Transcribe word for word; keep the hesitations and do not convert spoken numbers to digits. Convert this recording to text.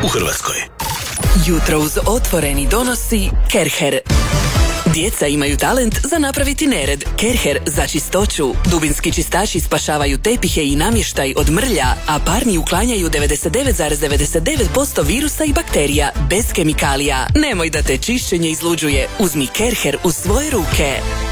u Hrvatskoj. Jutro uz otvoreni donosi Kerher. Djeca imaju talent za napraviti nered. Kerher za čistoću. Dubinski čistači spašavaju tepihe i namještaj od mrlja, a parni uklanjaju devedeset devet zarez devedeset devet posto virusa i bakterija bez kemikalija. Nemoj da te čišćenje izluđuje. Uzmi Kerher u svoje ruke.